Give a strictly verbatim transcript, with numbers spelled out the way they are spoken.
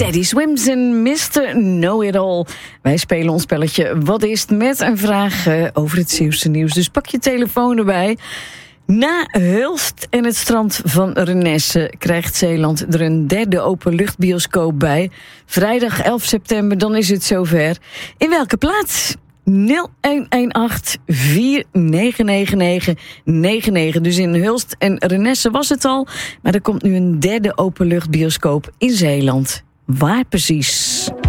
Teddy Swims en mister Know-It-All. Wij spelen ons spelletje Wat is het? Met een vraag uh, over het Zeeuwse nieuws. Dus pak je telefoon erbij. Na Hulst en het strand van Renesse krijgt Zeeland er een derde openluchtbioscoop bij. Vrijdag elf september, dan is het zover. In welke plaats? nul een een acht vier negen negen negen negen negen. Dus in Hulst en Renesse was het al. Maar er komt nu een derde openluchtbioscoop in Zeeland. Waar precies?